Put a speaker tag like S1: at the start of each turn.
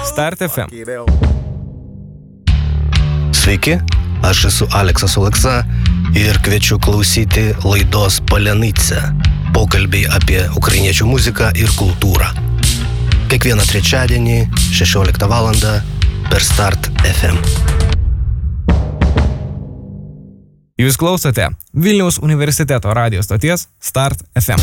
S1: Start FM.
S2: Sveiki, aš esu Aleksas Oleksa ir kviečiu klausyti laidos Palenice. Pokalbiai apie ukrainiečių muziką ir kultūrą. Kiekvieną trečiadienį 16 val. Per Start FM.
S1: Jūs klausote Vilniaus universiteto radijo stoties Start FM.